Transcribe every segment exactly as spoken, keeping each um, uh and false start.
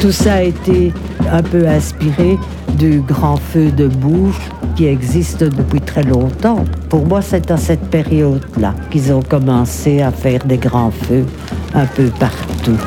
Tout ça a été un peu inspiré du grand feu de boue qui existe depuis très longtemps. Pour moi, c'est à cette période-là qu'ils ont commencé à faire des grands feux un peu partout.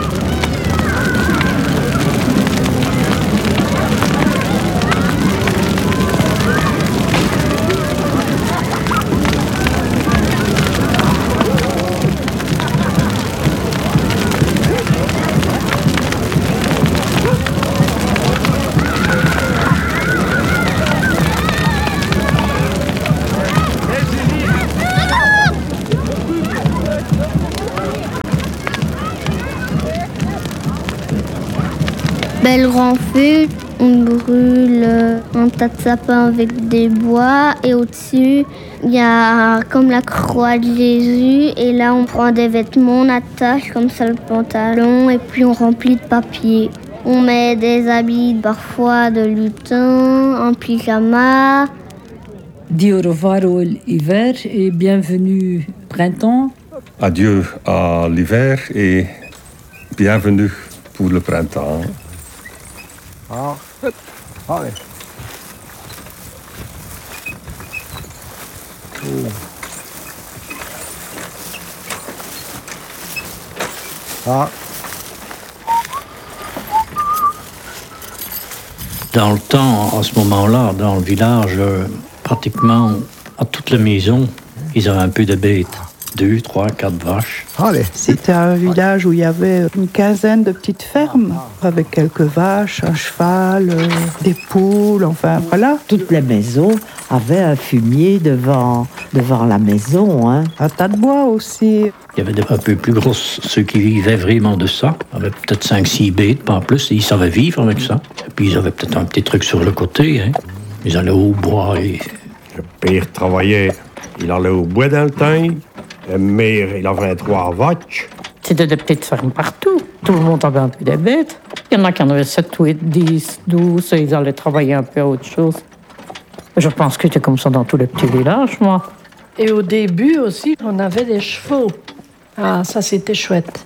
Ben, le grand feu, on brûle un tas de sapins avec des bois et au-dessus, il y a comme la croix de Jésus et là on prend des vêtements, on attache comme ça le pantalon et puis on remplit de papier. On met des habits parfois de lutin, un pyjama. Dis au revoir à l'hiver et bienvenue printemps. Adieu à l'hiver et bienvenue pour le printemps. Ah, allez. Oh. Ah. Dans le temps, à ce moment-là, dans le village, euh, pratiquement à toutes les maisons, ils avaient un peu de bêtes. Deux, trois, quatre vaches. Allez. C'était un village où il y avait une quinzaine de petites fermes, avec quelques vaches, un cheval, euh, des poules, enfin voilà. Toutes les maisons avaient un fumier devant, devant la maison. Hein. Un tas de bois aussi. Il y avait des un peu plus grosses, ceux qui vivaient vraiment de ça. Ils avaient peut-être cinq, six bêtes, pas en plus, et ils savaient vivre avec ça. Et puis ils avaient peut-être un petit truc sur le côté. Hein. Ils allaient au bois et... Le père travaillait, il allait au bois dans le temps. Le maire, il avait trois vaches. C'était des petites fermes partout. Tout le monde avait un peu des bêtes. Il y en a qui en avaient sept, huit, dix, douze, et ils allaient travailler un peu à autre chose. Je pense que c'était comme ça dans tous les petits villages, moi. Et au début aussi, on avait des chevaux. Ah, ça, c'était chouette.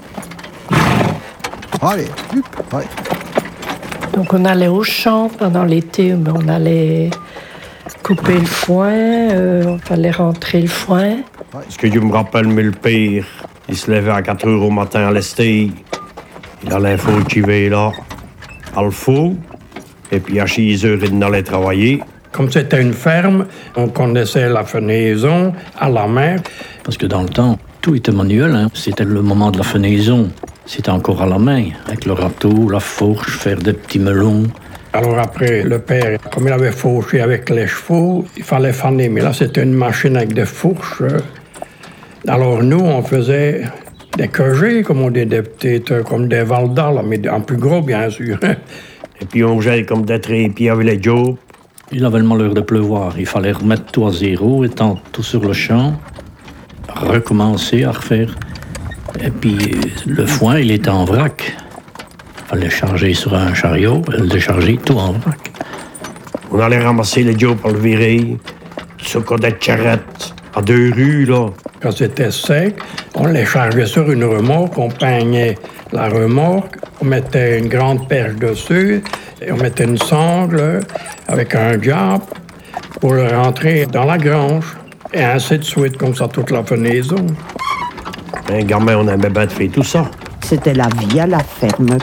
Allez, allez. Donc, on allait au champ pendant l'été, mais on allait couper le foin, euh, on fallait rentrer le foin. Ce que je me rappelle, mais le père, il se levait à quatre heures au matin à l'Estée. Il allait faut chiver là, à le faux. Et puis à six heures, il allait travailler. Comme c'était une ferme, on connaissait la fenaison à la main. Parce que dans le temps, tout était manuel. Hein. C'était le moment de la fenaison. C'était encore à la main, avec le râteau, la fourche, faire des petits melons. Alors après, le père, comme il avait fauché avec les chevaux, il fallait faner. Mais là, c'était une machine avec des fourches. Alors nous, on faisait des queugés, comme on dit, des petites, comme des valdas, là, mais en plus gros, bien sûr. Et puis on gèle comme des trépieds avec les jobs. Il avait le malheur de pleuvoir. Il fallait remettre tout à zéro, étant tout sur le champ, recommencer à refaire. Et puis le foin, il était en vrac. Il fallait charger sur un chariot et le décharger tout en vrac. On allait ramasser les jobs pour le virer, sur des charrettes, à deux rues, là. Quand c'était sec, on les chargeait sur une remorque, on peignait la remorque, on mettait une grande perche dessus, et on mettait une sangle avec un diable pour le rentrer dans la grange. Et ainsi de suite, comme ça, toute la fenaison. Un gamin, on aimait bien de faire tout ça. C'était la vie à la ferme.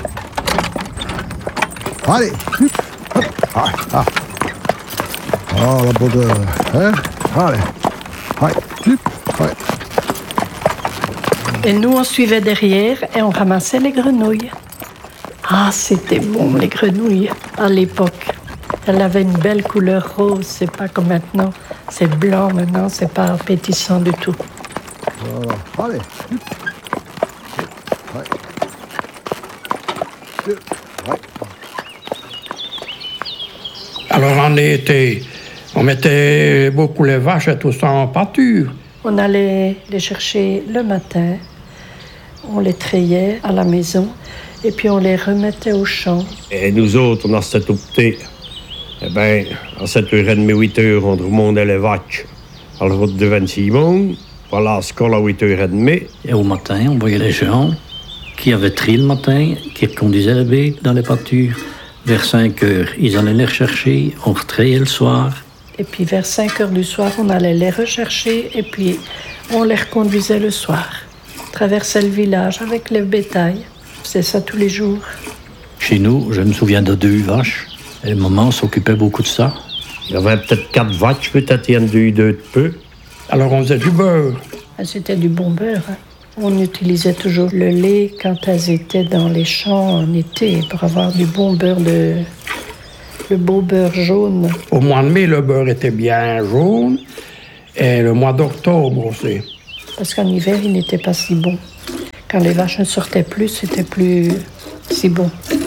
Allez, hop, ah, ah. Oh, la bonheur, hein? Allez, allez, allez. Et nous, on suivait derrière et on ramassait les grenouilles. Ah, c'était bon, les grenouilles, à l'époque. Elles avaient une belle couleur rose, c'est pas comme maintenant. C'est blanc maintenant, c'est pas appétissant du tout. Voilà, allez. Ouais. Ouais. Alors en été, on mettait beaucoup les vaches et tout ça en pâture. On allait les chercher le matin, on les trayait à la maison et puis on les remettait au champ. Et nous autres, on a cette opté. Eh bien, à sept heures trente, huit heures, on remontait les vaches à la route de Vingt-Simon. Voilà, à ce à huit heures trente. Et au matin, on voyait les gens qui avait tri le matin, qui conduisait les bêtes dans les pâtures. Vers cinq heures, ils allaient les rechercher, on retrayait le soir. Et puis vers cinq heures du soir, on allait les rechercher et puis on les reconduisait le soir. On traversait le village avec le bétail. C'est ça tous les jours. Chez nous, je me souviens de deux vaches. Et maman s'occupait beaucoup de ça. Il y avait peut-être quatre vaches, peut-être il y en a eu deux de peu. Alors on faisait du beurre. C'était du bon beurre. Hein. On utilisait toujours le lait quand elles étaient dans les champs en été pour avoir du bon beurre, de le beau beurre jaune. Au mois de mai, le beurre était bien jaune et le mois d'octobre aussi. Parce qu'en hiver, il n'était pas si bon. Quand les vaches ne sortaient plus, c'était plus si bon.